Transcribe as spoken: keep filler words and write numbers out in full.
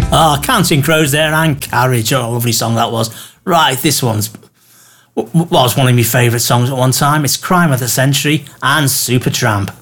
Ah, Counting Crows there and Carriage. Oh, a lovely song that was. Right, this one's was one of my favourite songs at one time. It's Crime of the Century and Supertramp.